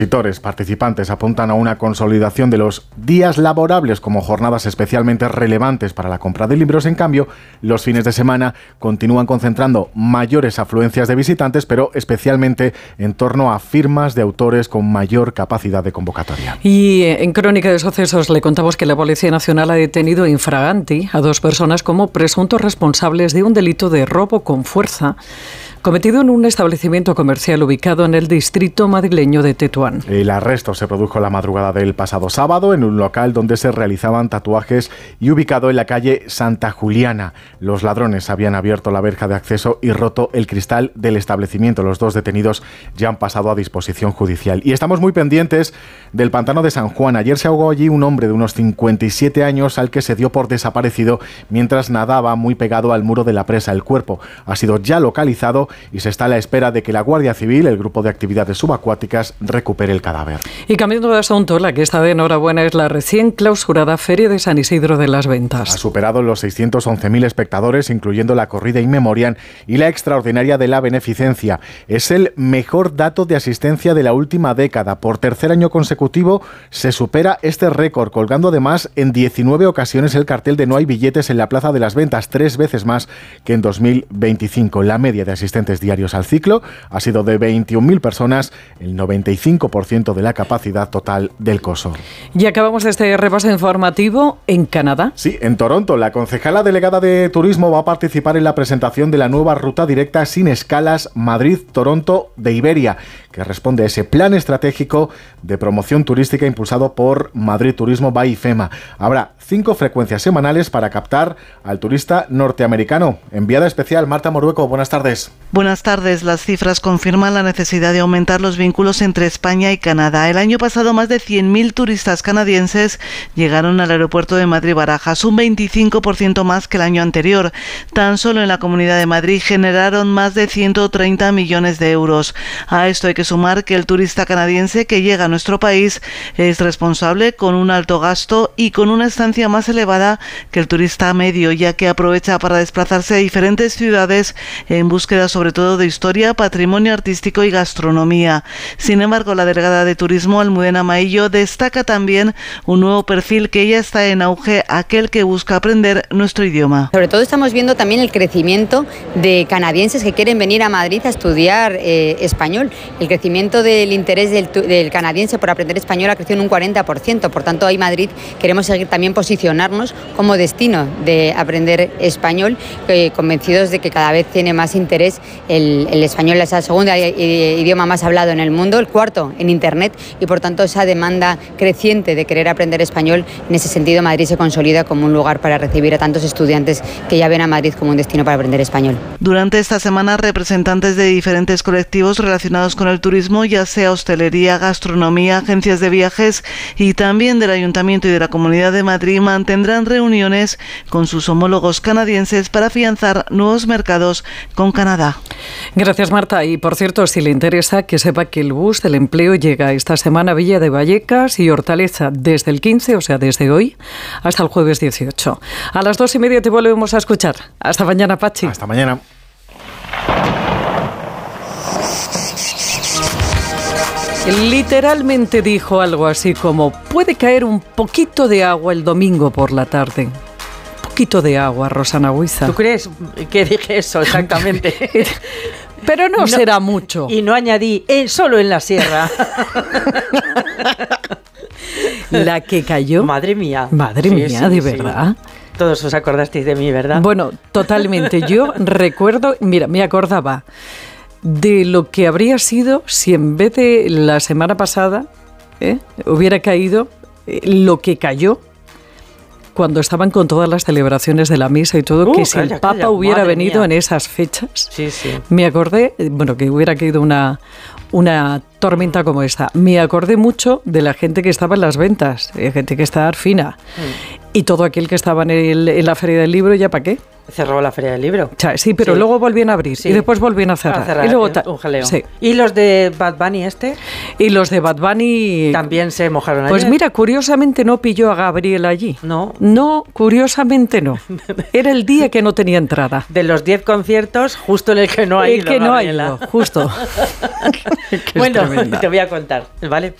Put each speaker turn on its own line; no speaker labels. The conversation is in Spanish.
Participantes apuntan a una consolidación de los días laborables como jornadas especialmente relevantes para la compra de libros. En cambio, los fines de semana continúan concentrando mayores afluencias de visitantes, pero especialmente en torno a firmas de autores con mayor capacidad de convocatoria.
Y en Crónica de Sucesos le contamos que la Policía Nacional ha detenido in fraganti a 2 personas como presuntos responsables de un delito de robo con fuerza cometido en un establecimiento comercial ubicado en el distrito madrileño de Tetuán.
El arresto se produjo la madrugada del pasado sábado en un local donde se realizaban tatuajes y ubicado en la calle Santa Juliana. Los ladrones habían abierto la verja de acceso y roto el cristal del establecimiento. Los 2 detenidos ya han pasado a disposición judicial. Y estamos muy pendientes del pantano de San Juan. Ayer se ahogó allí un hombre de unos 57 años al que se dio por desaparecido mientras nadaba muy pegado al muro de la presa. El cuerpo ha sido ya localizado y se está a la espera de que la Guardia Civil, el grupo de actividades subacuáticas, recupere el cadáver.
Y cambiando de asunto, la que está de enhorabuena es la recién clausurada Feria de San Isidro de las Ventas.
Ha superado los 611.000 espectadores, incluyendo la corrida in memoriam y la extraordinaria de la beneficencia. Es el mejor dato de asistencia de la última década. Por tercer año consecutivo se supera este récord, colgando además en 19 ocasiones el cartel de "No hay billetes" en la Plaza de las Ventas, 3 veces más que en 2025. La media de asistentes diarios al ciclo ha sido de 21.000 personas, el 95% de la capacidad total del coso.
Y acabamos este repaso informativo en Canadá.
Sí, en Toronto, la concejala delegada de Turismo va a participar en la presentación de la nueva ruta directa sin escalas Madrid-Toronto de Iberia, que responde a ese plan estratégico de promoción turística impulsado por Madrid Turismo by IFEMA. Habrá 5 frecuencias semanales para captar al turista norteamericano. Enviada especial, Marta Morueco, buenas tardes.
Buenas tardes. Las cifras confirman la necesidad de aumentar los vínculos entre España y Canadá. El año pasado, más de 100.000 turistas canadienses llegaron al aeropuerto de Madrid-Barajas, un 25% más que el año anterior. Tan solo en la Comunidad de Madrid generaron más de 130 millones de euros. A esto hay que sumar que el turista canadiense que llega a nuestro país es responsable con un alto gasto y con una estancia más elevada que el turista medio, ya que aprovecha para desplazarse a diferentes ciudades en búsqueda sobre todo de historia, patrimonio artístico y gastronomía. Sin embargo, la delegada de Turismo, Almudena Maillo, destaca también un nuevo perfil que ya está en auge, aquel que busca aprender nuestro idioma.
Sobre todo estamos viendo también el crecimiento de canadienses que quieren venir a Madrid a estudiar español. El crecimiento del interés del canadiense por aprender español ha crecido en un 40%. Por tanto, hoy Madrid queremos seguir también posicionarnos como destino de aprender español, convencidos de que cada vez tiene más interés. El español es el segundo idioma más hablado en el mundo, el cuarto en Internet, y por tanto esa demanda creciente de querer aprender español, en ese sentido Madrid se consolida como un lugar para recibir a tantos estudiantes que ya ven a Madrid como un destino para aprender español.
Durante esta semana, representantes de diferentes colectivos relacionados con el turismo, ya sea hostelería, gastronomía, agencias de viajes y también del Ayuntamiento y de la Comunidad de Madrid, mantendrán reuniones con sus homólogos canadienses para afianzar nuevos mercados con Canadá.
Gracias, Marta. Y por cierto, si le interesa, que sepa que el bus del empleo llega esta semana a Villa de Vallecas y Hortaleza desde el 15, o sea, desde hoy, hasta el jueves 18. A las 2:30 te volvemos a escuchar. Hasta mañana, Pachi.
Hasta mañana.
Literalmente dijo algo así como: puede caer un poquito de agua el domingo por la tarde. Poquito de agua, Rosana Huiza.
¿Tú crees que dije eso exactamente?
Pero no será mucho.
Y no añadí, solo en la sierra.
La que cayó.
Madre mía.
Madre mía, de verdad.
Todos os acordasteis de mí, ¿verdad?
Bueno, totalmente. Yo recuerdo, mira, me acordaba de lo que habría sido si en vez de la semana pasada hubiera caído lo que cayó cuando estaban con todas las celebraciones de la misa y todo, que si el Papa hubiera venido en esas fechas. Sí. Me acordé, bueno, que hubiera caído una tormenta como esta. Me acordé mucho de la gente que estaba en las ventas, gente que estaba fina. Y todo aquel que estaba en la Feria del Libro, ¿ya para qué?
Cerró la Feria del Libro.
O sea, sí, pero luego volvían a abrir y después volvían a cerrar. Y luego
un jaleo.
Sí.
¿Y los de Bad Bunny
Y los de Bad Bunny...
también se mojaron
Pues
ayer.
mira, curiosamente no pilló a Gabriel allí.
No.
No, curiosamente no. Era el día que no tenía entrada.
De los 10 conciertos, justo en el que no ha ido
El que no ha
Gabriela.
ido, justo.
Bueno, te voy a contar, ¿vale?